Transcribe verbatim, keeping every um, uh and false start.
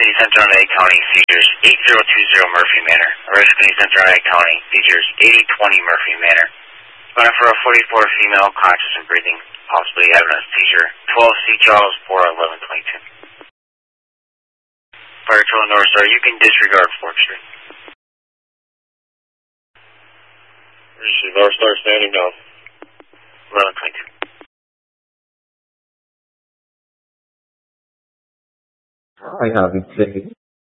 City Center on Egg County, seizures eight zero two zero Murphy Manor. Orange City Center on Egg County, seizures eighty twenty Murphy Manor. Running for a forty-four female, conscious and breathing, possibly having a seizure. twelve C. Charles, four eleven twenty-two. Fire Control North Star, you can disregard fourth Street. North Star standing down. eleven twenty-two. I have it saved.